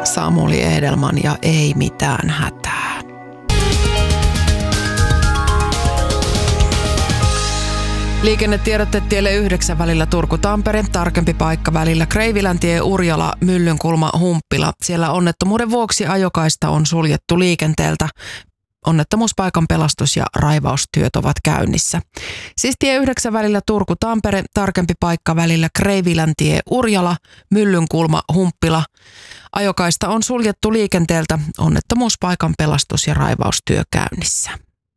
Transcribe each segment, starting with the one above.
Samuli Edelman ja Ei mitään hätää. Liikennetiedotte tielle 9 välillä Turku-Tampere, tarkempi paikka välillä Kreiviläntie, Urjala, Myllynkulma, Humppila. Siellä onnettomuuden vuoksi ajokaista on suljettu liikenteeltä. Onnettomuuspaikan pelastus- ja raivaustyöt ovat käynnissä. Siis tie 9 välillä Turku-Tampere, tarkempi paikka välillä Kreiviläntie, Urjala, Myllynkulma, Humppila. Ajokaista on suljettu liikenteeltä. Onnettomuuspaikan pelastus- ja raivaustyö käynnissä.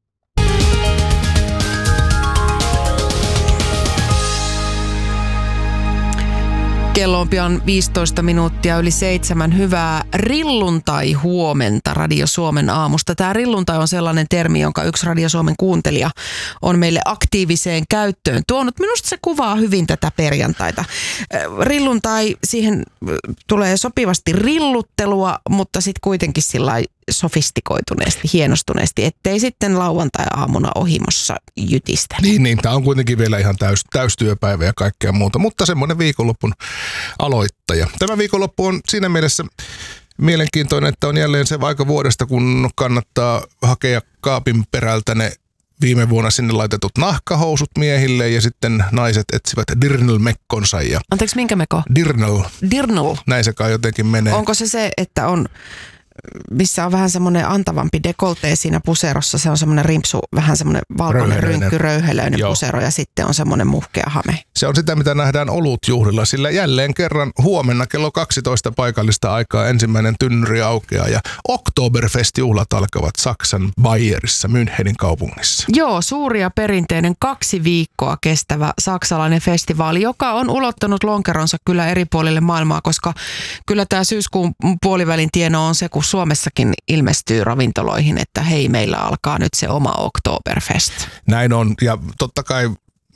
Kello on pian 15 minuuttia yli 7. Hyvää rilluntai-huomenta Radio Suomen aamusta. Tämä rilluntai on sellainen termi, jonka yksi Radio Suomen kuuntelija on meille aktiiviseen käyttöön tuonut. Minusta se kuvaa hyvin tätä perjantaita. Rilluntai, siihen tulee sopivasti rilluttelua, mutta sitten kuitenkin sillai sofistikoituneesti, hienostuneesti, ettei sitten lauantai-aamuna ohimossa jytistä. Niin, tämä on kuitenkin vielä ihan täystyöpäivä ja kaikkea muuta, mutta semmoinen viikonloppun aloittaja. Tämä viikonloppu on siinä mielessä mielenkiintoinen, että on jälleen se aika vuodesta, kun kannattaa hakea kaapin perältä ne viime vuonna sinne laitetut nahkahousut miehille ja sitten naiset etsivät dirndl-mekkonsa. Anteeksi, minkä mekko? Dirndl. Näin se kai jotenkin menee. Onko se, että on missä on vähän semmoinen antavampi dekoltee siinä puserossa, se on semmoinen rimpsu, vähän semmoinen valkoinen rynkky, röyhelöinen pusero ja sitten on semmoinen muhkea hame. Se on sitä, mitä nähdään olutjuhlilla, sillä jälleen kerran huomenna kello 12 paikallista aikaa ensimmäinen tynnyri aukeaa ja Oktoberfest-juhlat alkavat Saksan Bayerissa, Münchenin kaupungissa. Joo, suuri ja perinteinen 2 viikkoa kestävä saksalainen festivaali, joka on ulottanut lonkeronsa kyllä eri puolille maailmaa, koska kyllä tämä syyskuun puolivälin tieno on se, kun Suomessakin ilmestyy ravintoloihin, että hei, meillä alkaa nyt se oma Oktoberfest. Näin on, ja totta kai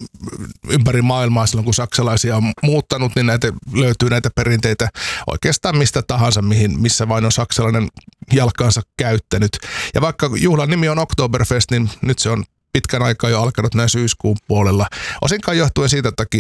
ympäri maailmaa silloin, kun saksalaisia on muuttanut, niin löytyy näitä perinteitä oikeastaan mistä tahansa, missä vain on saksalainen jalkansa käyttänyt. Ja vaikka juhlan nimi on Oktoberfest, niin nyt se on pitkän aikaa jo alkanut näin syyskuun puolella. Osinkaan johtuen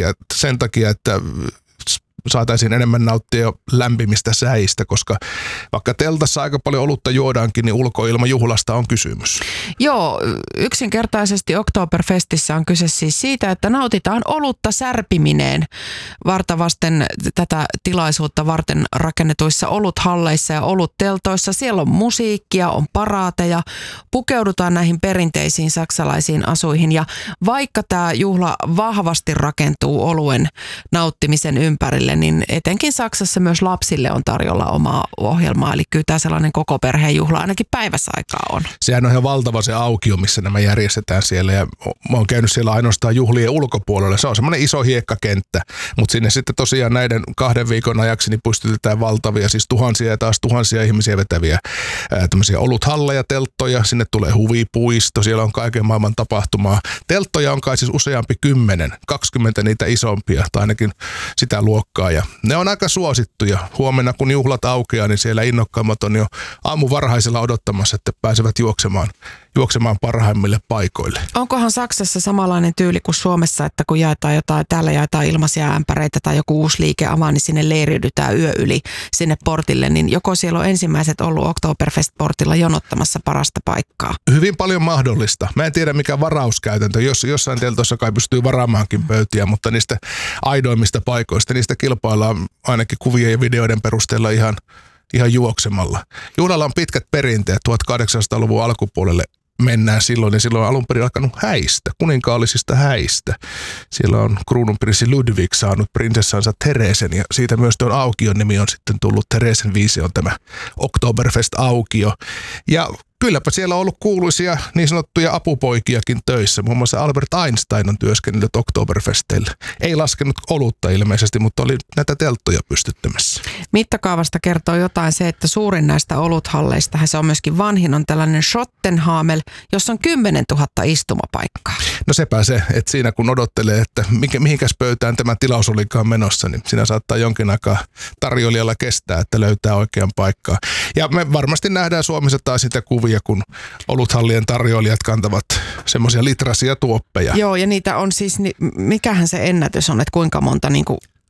sen takia, että saataisiin enemmän nauttia jo lämpimistä säistä, koska vaikka teltassa aika paljon olutta juodaankin, niin ulkoilmajuhlasta on kysymys. Joo, yksinkertaisesti Oktoberfestissä on kyse siis siitä, että nautitaan olutta särpimineen vartavasten tätä tilaisuutta varten rakennetuissa oluthalleissa ja olutteltoissa. Siellä on musiikkia, on paraateja, pukeudutaan näihin perinteisiin saksalaisiin asuihin ja vaikka tämä juhla vahvasti rakentuu oluen nauttimisen ympärille, niin etenkin Saksassa myös lapsille on tarjolla omaa ohjelmaa. Eli kyllä tämä sellainen koko perheen juhla ainakin päivässä aikaa on. Sehän on ihan valtava se aukio, missä nämä järjestetään siellä. Ja mä oon käynyt siellä ainoastaan juhlien ulkopuolella. Se on semmoinen iso hiekkakenttä, mutta sinne sitten tosiaan näiden 2 viikon ajaksi niin pystytetään valtavia, siis tuhansia ja taas tuhansia ihmisiä vetäviä tämmöisiä oluthalleja, telttoja. Sinne tulee huvipuisto, siellä on kaiken maailman tapahtumaa. Telttoja on kai siis useampi 10, 20 niitä isompia tai ainakin sitä luokkaa. Ja ne on aika suosittuja. Huomenna kun juhlat aukeaa, niin siellä innokkaammat on jo aamuvarhaisella odottamassa, että pääsevät juoksemaan parhaimmille paikoille. Onkohan Saksassa samanlainen tyyli kuin Suomessa, että kun täällä jaetaan ilmaisia ämpäreitä tai joku uusi liike avaa, niin sinne leiriydytään yö yli sinne portille, niin joko siellä on ensimmäiset ollut Oktoberfest-portilla jonottamassa parasta paikkaa? Hyvin paljon mahdollista. Mä en tiedä mikä varauskäytäntö. Jossain teltossa kai pystyy varaamaankin pöytiä, mutta niistä aidoimmista paikoista, niistä kilpaillaan ainakin kuvien ja videoiden perusteella ihan juoksemalla. Juhlalla on pitkät perinteet 1800-luvun alkupuolelle mennään silloin, ja silloin on alun perin alkanut häistä, kuninkaallisista häistä. Siellä on kruununprinssi Ludwig saanut prinsessansa Teresen, ja siitä myös tuon aukion nimi on sitten tullut. Teresen viisi on tämä Oktoberfest-aukio. Ja kylläpä siellä on ollut kuuluisia niin sanottuja apupoikiakin töissä. Muun muassa Albert Einstein on työskennellyt Oktoberfesteillä. Ei laskenut olutta ilmeisesti, mutta oli näitä telttoja pystyttämässä. Mittakaavasta kertoo jotain se, että suurin näistä oluthalleista, se on myöskin vanhin, on tällainen Schottenhamel, jossa on 10 000 istumapaikkaa. No sepä se, että siinä kun odottelee, että mihinkäs pöytään tämä tilaus olikaan menossa, niin siinä saattaa jonkin aikaa tarjoilijalla kestää, että löytää oikean paikkaa. Ja me varmasti nähdään Suomessa taas sitä kuvia, kun oluthallien tarjoilijat kantavat semmoisia litrasia tuoppeja. Joo, ja niitä on siis, mikähän se ennätys on, että kuinka monta niin kuin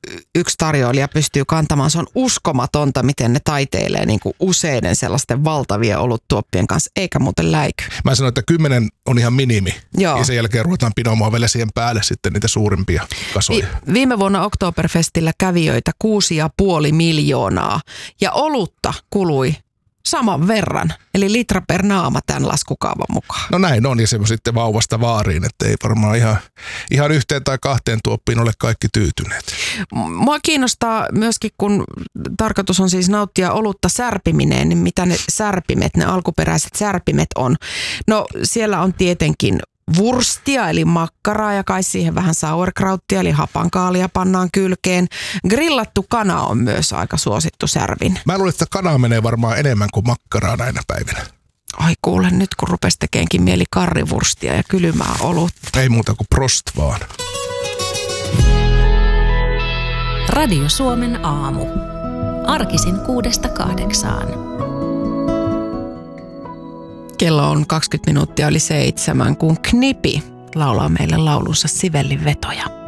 yksi tarjoilija pystyy kantamaan. Se on uskomatonta, miten ne taiteilee niin kuin useiden sellaisten valtavien oluttuoppien kanssa, eikä muuten läiky. Mä sanoin, että 10 on ihan minimi. Joo. Ja sen jälkeen ruvetaan pinomaan vielä siihen päälle sitten niitä suurimpia kasoja. Viime vuonna Oktoberfestillä kävijöitä 6,5 miljoonaa ja olutta kului saman verran, eli litra per naama tämän laskukaavan mukaan. No näin on, ja se on sitten vauvasta vaariin, että ei varmaan ihan yhteen tai kahteen tuoppiin ole kaikki tyytyneet. Mua kiinnostaa myöskin, kun tarkoitus on siis nauttia olutta särpimineen, niin mitä ne särpimet, ne alkuperäiset särpimet on. No siellä on tietenkin wurstia eli makkaraa ja kai siihen vähän sauerkrauttia eli hapankaalia pannaan kylkeen. Grillattu kana on myös aika suosittu särvin. Mä luulen, että kanaa menee varmaan enemmän kuin makkaraa näinä päivinä. Ai kuule, nyt kun rupesi tekeenkin mieli karrivurstia ja kylmää olutta. Ei muuta kuin prost vaan. Radio Suomen aamu. Arkisin 6–8. Kello on 20 minuuttia yli 7, kun Knipi laulaa meille laulunsa Sivellin vetoja.